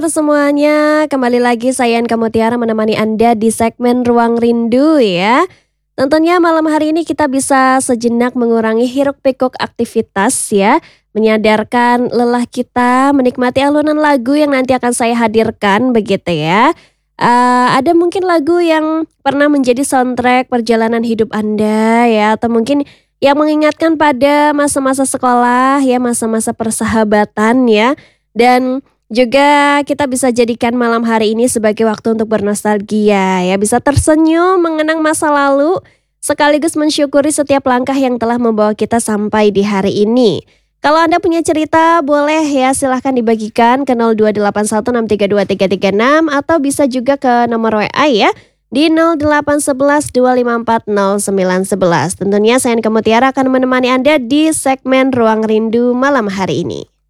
Halo semuanya, kembali lagi saya Yanka Mutiara menemani Anda di segmen Ruang Rindu ya. Tentunya malam hari ini kita bisa sejenak mengurangi hiruk-pikuk aktivitas ya, menyadarkan lelah kita, menikmati alunan lagu yang nanti akan saya hadirkan begitu ya. Ada mungkin lagu yang pernah menjadi soundtrack perjalanan hidup Anda ya, atau mungkin yang mengingatkan pada masa-masa sekolah ya, masa-masa persahabatan ya. Dan juga kita bisa jadikan malam hari ini sebagai waktu untuk bernostalgia ya, bisa tersenyum mengenang masa lalu sekaligus mensyukuri setiap langkah yang telah membawa kita sampai di hari ini. Kalau Anda punya cerita boleh ya silahkan dibagikan ke 02816323336 atau bisa juga ke nomor WA ya di 0811 2540911. Tentunya saya Mutiara akan menemani Anda di segmen Ruang Rindu malam hari ini.